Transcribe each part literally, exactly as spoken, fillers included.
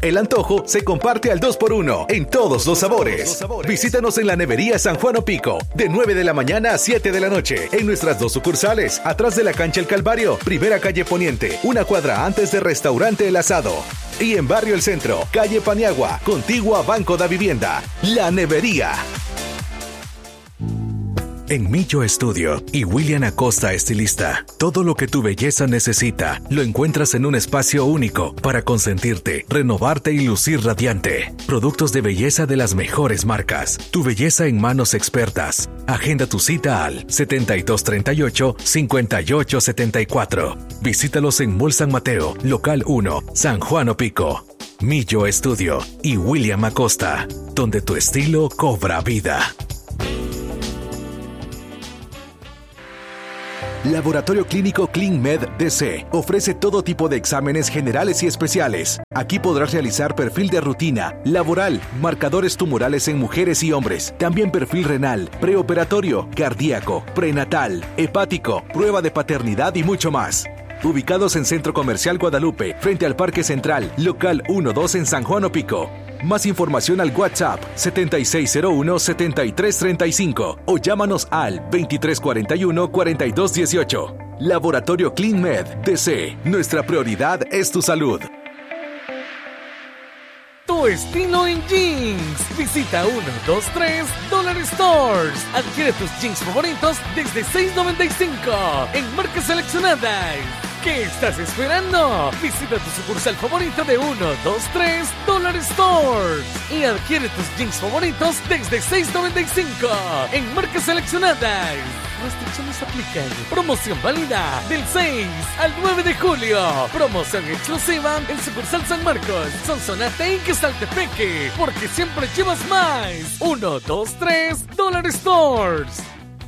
El antojo se comparte al dos por uno en todos los sabores. Visítanos en la nevería San Juan Opico, de nueve de la mañana a siete de la noche, en nuestras dos sucursales, atrás de la cancha El Calvario, primera calle Poniente, una cuadra antes de Restaurante El Asado. Y en Barrio El Centro, calle Paniagua, contigua a Banco da Vivienda. La Nevería. En Millo Estudio y William Acosta Estilista, todo lo que tu belleza necesita lo encuentras en un espacio único para consentirte, renovarte y lucir radiante. Productos de belleza de las mejores marcas. Tu belleza en manos expertas. Agenda tu cita al setenta y dos treinta y ocho, cincuenta y ocho setenta y cuatro. Visítalos en Mall San Mateo, local uno, San Juan Opico. Millo Estudio y William Acosta, donde tu estilo cobra vida. Laboratorio Clínico ClinMed D C ofrece todo tipo de exámenes generales y especiales. Aquí podrás realizar perfil de rutina, laboral, marcadores tumorales en mujeres y hombres, también perfil renal, preoperatorio, cardíaco, prenatal, hepático, prueba de paternidad y mucho más. Ubicados en Centro Comercial Guadalupe, frente al Parque Central, local uno dos en San Juan Opico. Más información al WhatsApp setenta y seis cero uno, setenta y tres treinta y cinco o llámanos al veintitrés cuarenta y uno, cuarenta y dos dieciocho. Laboratorio ClinMed D C. Nuestra prioridad es tu salud. Tu estilo en jeans. Visita uno dos tres Dollar Stores. Adquiere tus jeans favoritos desde seis noventa y cinco en marcas seleccionadas. ¿Qué estás esperando? Visita tu sucursal favorito de uno dos tres Dollar Stores y adquiere tus jeans favoritos desde seis noventa y cinco en marcas seleccionadas. Restricciones aplican. Promoción válida del seis al nueve de julio. Promoción exclusiva en sucursal San Marcos, Sonsonate y Quesaltepeque. Porque siempre llevas más. uno dos tres Dollar Stores.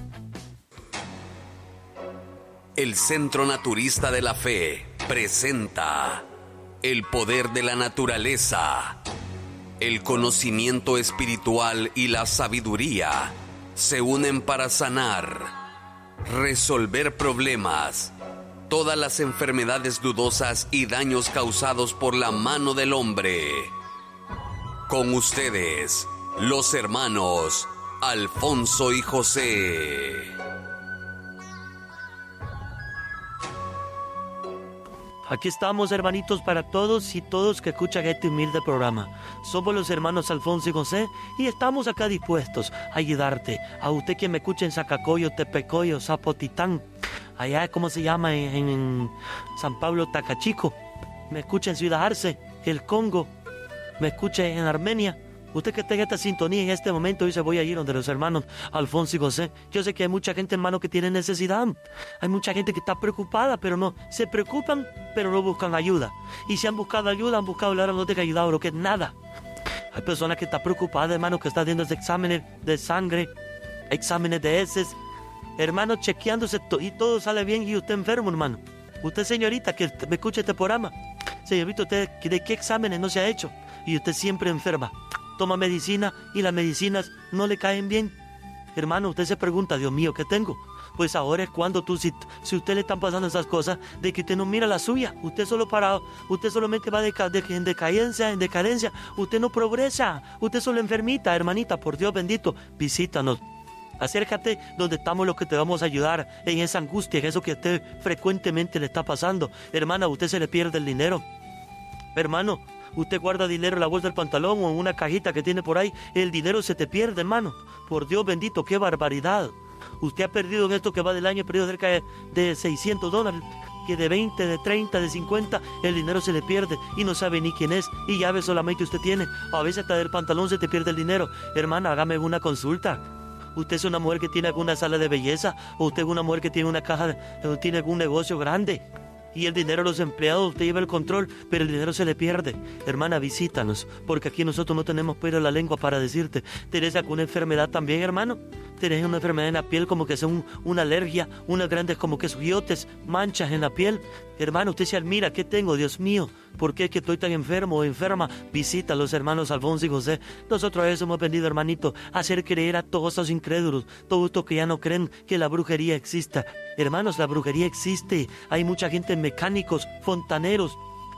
El Centro Naturista de la Fe presenta el poder de la naturaleza. El conocimiento espiritual y la sabiduría se unen para sanar, resolver problemas, todas las enfermedades dudosas y daños causados por la mano del hombre. Con ustedes, los hermanos Alfonso y José. Aquí estamos, hermanitos, para todos y todos que escuchan este humilde programa. Somos los hermanos Alfonso y José y estamos acá dispuestos a ayudarte. A usted que me escucha en Zacacoyo, Tepecoyo, Zapotitán, allá, ¿cómo se llama? En, en San Pablo, Tacachico. Me escucha en Ciudad Arce, el Congo. Me escucha en Armenia. Usted que tenga esta sintonía en este momento, dice, voy a ir donde los hermanos Alfonso y José. Yo sé que hay mucha gente, hermano, que tiene necesidad. Hay mucha gente que está preocupada, pero no. Se preocupan, pero no buscan ayuda. Y si han buscado ayuda, han buscado hablar, no te han ayudado, lo que es nada. Hay personas que están preocupadas, hermano, que están haciendo exámenes de sangre, exámenes de heces. Hermano, chequeándose to- y todo sale bien y usted enfermo, hermano. Usted, señorita, que me escucha este programa. Señorita, ¿usted de qué exámenes no se ha hecho? Y usted siempre enferma. Toma medicina y las medicinas no le caen bien. Hermano, usted se pregunta, Dios mío, ¿qué tengo? Pues ahora es cuando tú, si, si usted le están pasando esas cosas, de que usted no mira la suya. Usted solo para, usted solamente va de, de, en decadencia, en decadencia. Usted no progresa. Usted solo enfermita, hermanita, por Dios bendito. Visítanos. Acércate donde estamos los que te vamos a ayudar en esa angustia, en eso que a usted frecuentemente le está pasando. Hermana, a usted se le pierde el dinero. Hermano, usted guarda dinero en la bolsa del pantalón o en una cajita que tiene por ahí, el dinero se te pierde, hermano. Por Dios bendito, qué barbaridad. Usted ha perdido en esto que va del año, ha perdido cerca de, de seiscientos dólares, que de veinte, de treinta, de cincuenta, el dinero se le pierde y no sabe ni quién es y llave solamente usted tiene. A veces hasta del pantalón se te pierde el dinero. Hermana, hágame una consulta. Usted es una mujer que tiene alguna sala de belleza o usted es una mujer que tiene una caja, de, tiene algún negocio grande. Y el dinero de los empleados, usted lleva el control, pero el dinero se le pierde. Hermana, visítanos, porque aquí nosotros no tenemos pelo en la lengua para decirte. ¿Tenés alguna enfermedad también, hermano? ¿Tenés una enfermedad en la piel como que es un, una alergia, unas grandes como que guiotes, manchas en la piel? Hermano, usted se admira, ¿qué tengo, Dios mío? ¿Por qué es que estoy tan enfermo o enferma? Visita a los hermanos Alfonso y José. Nosotros a eso hemos venido, hermanito, a hacer creer a todos esos incrédulos, todos estos que ya no creen que la brujería exista. Hermanos, la brujería existe. Hay mucha gente, mecánicos, fontaneros,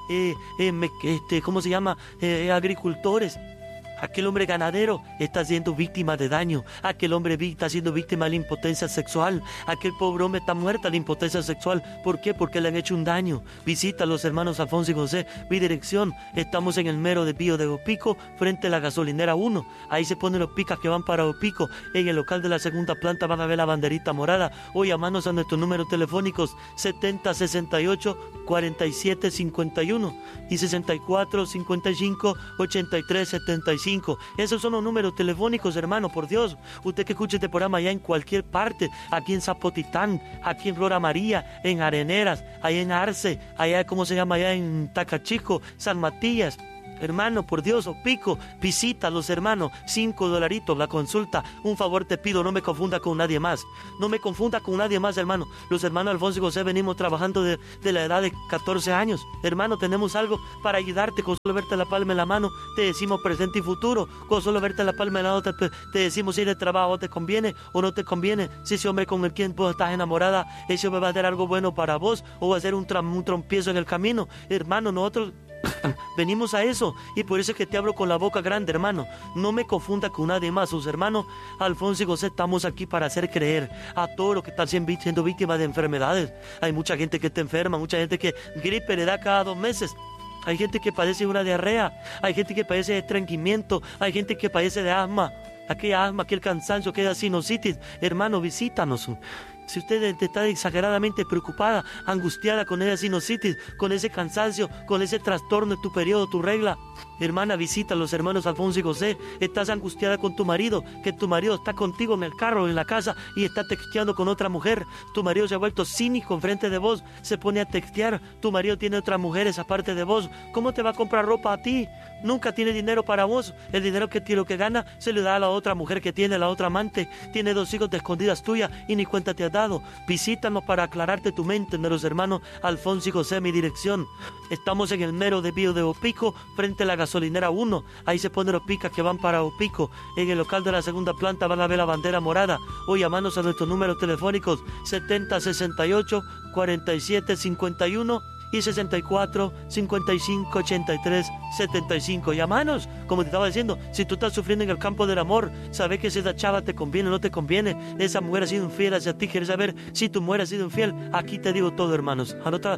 eh, eh, me- este, ¿cómo se llama? Eh, agricultores. Aquel hombre ganadero está siendo víctima de daño. Aquel hombre vi- está siendo víctima de la impotencia sexual. Aquel pobre hombre está muerta de la impotencia sexual. ¿Por qué? Porque le han hecho un daño. Visita a los hermanos Alfonso y José. Mi dirección. Estamos en el mero desvío de Opico, frente a la gasolinera uno. Ahí se ponen los picas que van para Opico. En el local de la segunda planta van a ver la banderita morada. O llamarnos a nuestros números telefónicos setenta sesenta y ocho cuarenta y siete cincuenta y uno y sesenta y cuatro cincuenta y cinco ochenta y tres setenta y cinco. Esos son los números telefónicos, hermano, por Dios. Usted que escuche este programa allá en cualquier parte, aquí en Zapotitán, aquí en Flora María, en Areneras, allá en Arce, allá, ¿cómo se llama? Allá en Tacachico, San Matías. Hermano, por Dios, Opico, visita a los hermanos, cinco dolaritos la consulta. Un favor te pido, no me confunda con nadie más. No me confunda con nadie más, hermano. Los hermanos Alfonso y José venimos trabajando de, de la edad de catorce años. Hermano, tenemos algo para ayudarte. Con solo verte la palma en la mano, te decimos presente y futuro. Con solo verte la palma en la otra, te, te decimos si el trabajo te conviene o no te conviene. Si ese hombre con el quien vos estás enamorada, ese hombre va a hacer algo bueno para vos o va a ser un, tram, un trompiezo en el camino. Hermano, nosotros... venimos a eso y por eso es que te hablo con la boca grande, hermano. No me confunda con nadie más. Sus hermanos Alfonso y José estamos aquí para hacer creer a todos los que están siendo víctimas de enfermedades. Hay mucha gente que está enferma, mucha gente que gripe le da cada dos meses. Hay gente que padece una diarrea, hay gente que padece de estreñimiento, hay gente que padece de asma. Aquella asma, aquel cansancio, aquella sinusitis. Hermano, visítanos. Si usted está exageradamente preocupada, angustiada con esa sinusitis, con ese cansancio, con ese trastorno de tu periodo, tu regla, hermana, visita a los hermanos Alfonso y José. Estás angustiada con tu marido, que tu marido está contigo en el carro, en la casa, y está texteando con otra mujer. Tu marido se ha vuelto cínico enfrente de vos, se pone a textear. Tu marido tiene otras mujeres aparte de vos. ¿Cómo te va a comprar ropa a ti? Nunca tiene dinero para vos. El dinero que tiene, lo que gana, se le da a la otra mujer que tiene, la otra amante. Tiene dos hijos de escondidas tuyas y ni cuenta te has dado. Visítanos para aclararte tu mente, de los hermanos Alfonso y José, mi dirección. Estamos en el mero desvío de Opico, frente a la gasolinera uno. Ahí se ponen los picas que van para Opico. En el local de la segunda planta van a ver la bandera morada. O llamarnos a nuestros números telefónicos setenta sesenta y ocho cuarenta y siete cincuenta y uno y sesenta y cuatro cincuenta y cinco ochenta y tres setenta y cinco. Llamanos, como te estaba diciendo, si tú estás sufriendo en el campo del amor, sabes que si esa chava te conviene o no te conviene, esa mujer ha sido infiel hacia ti, quieres saber si tu mujer ha sido infiel, aquí te digo todo, hermanos. Anota.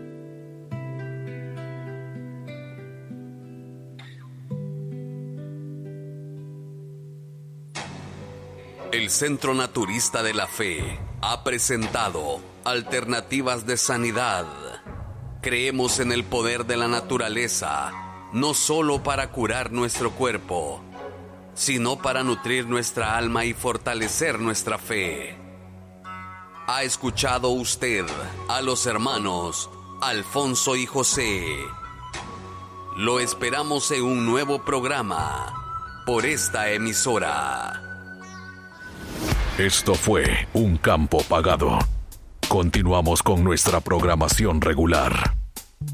El Centro Naturista de la Fe ha presentado Alternativas de Sanidad. Creemos en el poder de la naturaleza, no solo para curar nuestro cuerpo, sino para nutrir nuestra alma y fortalecer nuestra fe. ¿Ha escuchado usted a los hermanos Alfonso y José? Lo esperamos en un nuevo programa por esta emisora. Esto fue Un Campo Pagado. Continuamos con nuestra programación regular.